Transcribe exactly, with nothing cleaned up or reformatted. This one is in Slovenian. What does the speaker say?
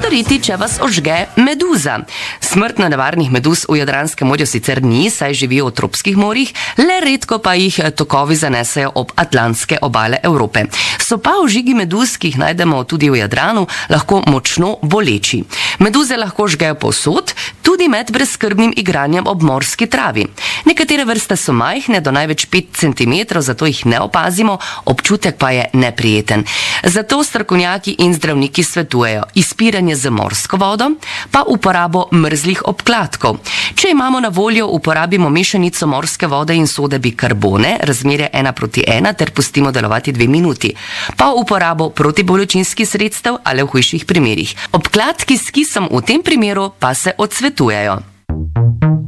storiti, če vas ožge meduza? Smrtno nevarnih meduz v Jadranskem morju sicer ni, saj živijo v tropskih morjih, le redko pa jih tokovi zanesejo ob atlantske obale Evrope. So pa ožigi meduz, ki jih najdemo tudi v Jadranu, lahko močno boleči. Meduze lahko žgejo povsod, tudi med brezskrbnim igranjem ob morski travi. Nekatere vrste so majhne, do največ pet centimetrov, zato jih ne opazimo, občutek pa je neprijeten. Zato strokovnjaki in zdravniki svetujejo izpiranje z morsko vodo, pa uporabo mrzlih obkladkov. Če imamo na voljo, uporabimo mešanico morske vode in sode bikarbone, razmerje ena proti ena, ter pustimo delovati dve minuti. Pa uporabo protibolečinskih sredstev ali v hujših primerih. Obkladki s kisom v tem primeru pa se odsvetujejo.